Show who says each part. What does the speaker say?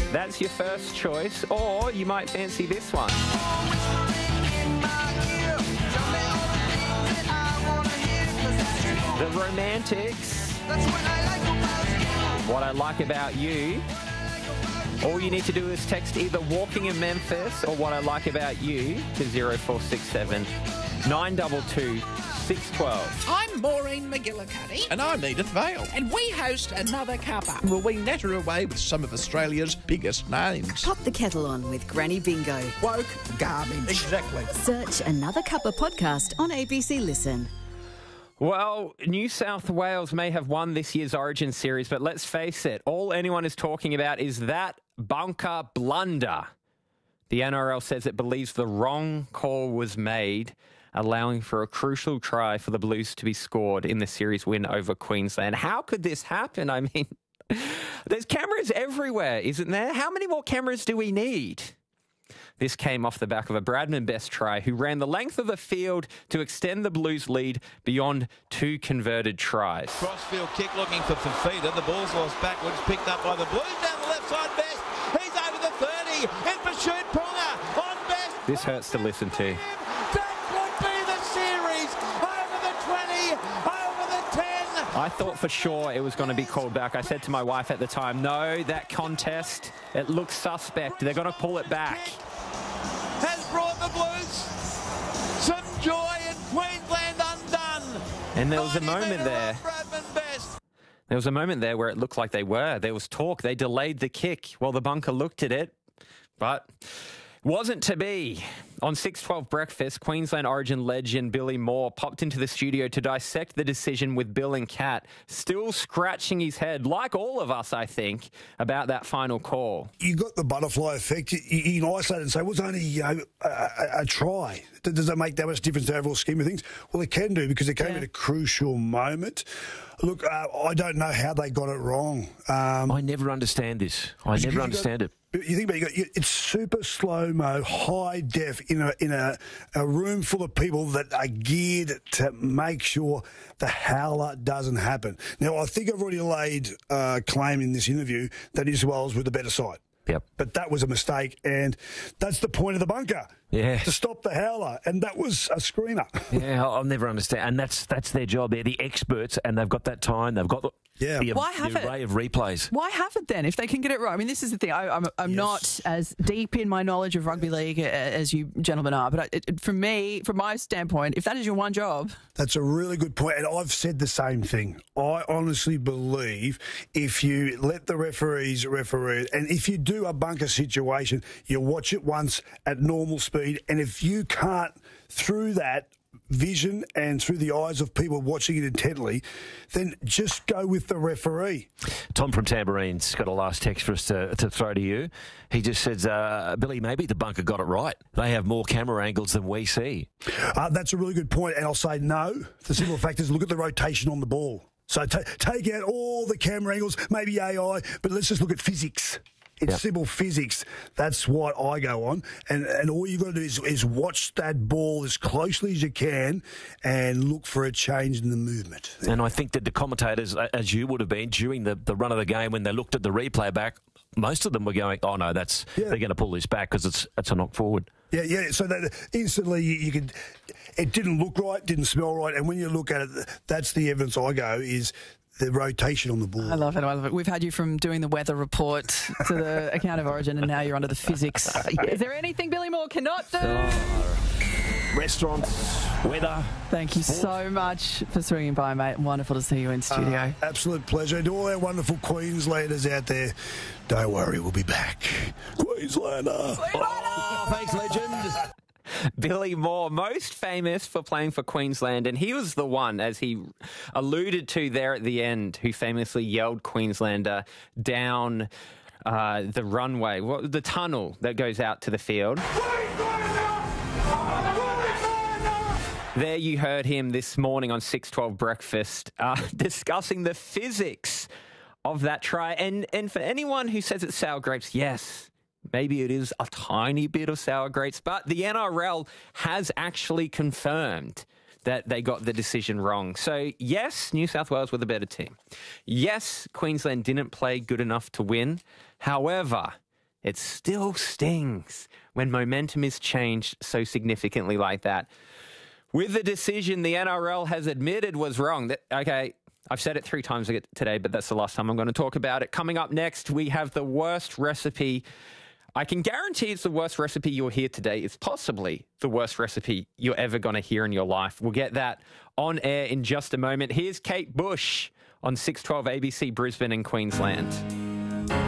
Speaker 1: That's your first choice, or you might fancy this one. The Romantics. What I Like About You. All you need to do is text either Walking in Memphis or What I Like About You to 0467 922 612.
Speaker 2: I'm Maureen McGillicuddy.
Speaker 3: And I'm Edith Vale.
Speaker 2: And we host Another Cuppa.
Speaker 3: Will we natter away with some of Australia's biggest names?
Speaker 4: Pop the kettle on with Granny Bingo.
Speaker 2: Woke garbage.
Speaker 3: Exactly.
Speaker 4: Search Another Cuppa podcast on ABC Listen.
Speaker 1: Well, New South Wales may have won this year's Origin series, but let's face it, all anyone is talking about is that bunker blunder. The NRL says it believes the wrong call was made, allowing for a crucial try for the Blues to be scored in the series win over Queensland. How could this happen? I mean, there's cameras everywhere, isn't there? How many more cameras do we need? This came off the back of a Bradman Best try, who ran the length of the field to extend the Blues' lead beyond 2 converted tries.
Speaker 5: Crossfield kick looking for Fafita. The ball's lost backwards, picked up by the Blues. Down the left side, Best. He's over the 30. In pursuit, Ponga on Best.
Speaker 1: This hurts to listen to.
Speaker 5: That could be the series. Over the 20, over the 10.
Speaker 1: I thought for sure it was going to be called back. I said to my wife at the time, no, that contest, it looks suspect. They're going to pull it back.
Speaker 5: Has brought the Blues some joy in Queensland undone.
Speaker 1: And there was a moment there.
Speaker 5: Bradman Best.
Speaker 1: There was a moment there where it looked like they were. There was talk. They delayed the kick while the bunker looked at it, but wasn't to be. On 612 Breakfast, Queensland Origin legend Billy Moore popped into the studio to dissect the decision with Bill and Kat, still scratching his head, like all of us, I think, about that final call.
Speaker 6: You got the butterfly effect. You can isolate it and say, well, it's only a try. Does that make that much difference to the overall scheme of things? Well, it can do, because it came at a crucial moment. Look, I don't know how they got it wrong.
Speaker 7: I never understand this. I never understand it.
Speaker 6: You think about it, it's super slow-mo, high def, in a room full of people that are geared to make sure the howler doesn't happen. Now, I think I've already laid claim in this interview that New South Wales were the better side.
Speaker 7: Yep.
Speaker 6: But that was a mistake, and that's the point of the bunker.
Speaker 7: Yeah.
Speaker 6: To stop the howler, and that was a screamer.
Speaker 7: Yeah, I'll never understand. And that's their job. They're the experts, and they've got that time. They've got the
Speaker 8: Why have it?
Speaker 7: array of replays.
Speaker 8: Why have it then if they can get it right? I mean, this is the thing. I'm not as deep in my knowledge of rugby league as you gentlemen are, but from my standpoint, if that is your one job.
Speaker 6: That's a really good point, and I've said the same thing. I honestly believe if you let the referees referee it, and if you do a bunker situation, you watch it once at normal speed, and if you can't, through that vision and through the eyes of people watching it intently, then just go with the referee.
Speaker 7: Tom from Tamborine's got a last text for us to throw to you. He just says, Billy, maybe the bunker got it right. They have more camera angles than we see.
Speaker 6: That's a really good point, and I'll say no. The simple fact is, look at the rotation on the ball. So take out all the camera angles, maybe AI, but let's just look at physics. It's simple physics. That's what I go on. And all you've got to do is watch that ball as closely as you can and look for a change in the movement.
Speaker 7: And I think that the commentators, as you would have been, during the run of the game, when they looked at the replay back, most of them were going, oh, no, they're going to pull this back because it's a knock forward.
Speaker 6: Yeah. So that instantly you could, it didn't look right, didn't smell right. And when you look at it, that's the evidence I go is the rotation on the ball.
Speaker 8: I love it. We've had you from doing the weather report to the account of origin, and now you're under the physics. Is there anything Billy Moore cannot do?
Speaker 7: Restaurants, weather.
Speaker 8: Thank you so much for swinging by, mate. Wonderful to see you in studio.
Speaker 6: Absolute pleasure. To all our wonderful Queenslanders out there, don't worry, we'll be back. Queenslander.
Speaker 7: Oh, thanks, legend.
Speaker 1: Billy Moore, most famous for playing for Queensland, and he was the one, as he alluded to there at the end, who famously yelled Queenslander down the runway, the tunnel that goes out to the field. There you heard him this morning on 612 Breakfast discussing the physics of that try. And for anyone who says it's sour grapes, yes, maybe it is a tiny bit of sour grapes, but the NRL has actually confirmed that they got the decision wrong. So, yes, New South Wales were the better team. Yes, Queensland didn't play good enough to win. However, it still stings when momentum is changed so significantly like that. With the decision the NRL has admitted was wrong. Okay, I've said it 3 times today, but that's the last time I'm going to talk about it. Coming up next, we have the worst recipe. I can guarantee it's the worst recipe you'll hear today. It's possibly the worst recipe you're ever going to hear in your life. We'll get that on air in just a moment. Here's Kate Bush on 612 ABC Brisbane and Queensland.